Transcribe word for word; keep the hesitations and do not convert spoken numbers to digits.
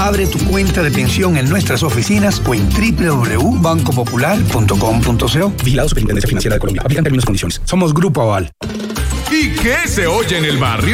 Abre tu cuenta de pensión en nuestras oficinas o en doble u doble u doble u punto banco popular punto com punto co. Vigilado Superintendencia Financiera de Colombia. Aplican términos y condiciones. Somos Grupo Aval. ¿Y qué se oye en el barrio?